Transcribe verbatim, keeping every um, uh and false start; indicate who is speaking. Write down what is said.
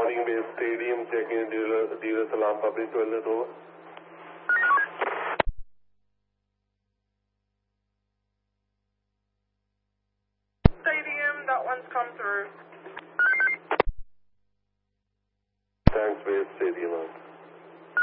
Speaker 1: Landing base stadium, checking in dealer, dealer Salam Public Toilet, over.
Speaker 2: Stadium, that one's come through.
Speaker 1: Thanks, base stadium.